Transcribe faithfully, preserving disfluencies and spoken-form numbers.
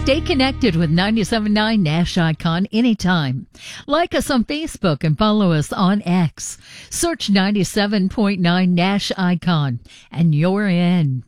Stay connected with ninety-seven point nine Nash Icon anytime. Like us on Facebook and follow us on X. Search ninety-seven point nine Nash Icon, and you're in.